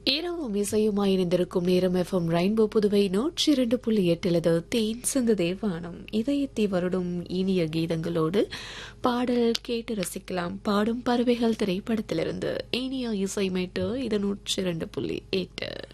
இரவும் இசையுமாய் இணைந்திருக்கும் நேரம் எஃப்எம் ரெயின்போ புதுவை 102.8 தேன் சிந்து வானம் இதயத்தை வருடும் இனிய கீதங்களோடு பாடல் கேட்டு ரசிக்கலாம். பாடும் பறவைகள் திரைப்படத்திலிருந்து இனிய இசைமேட்டு இது 102.8.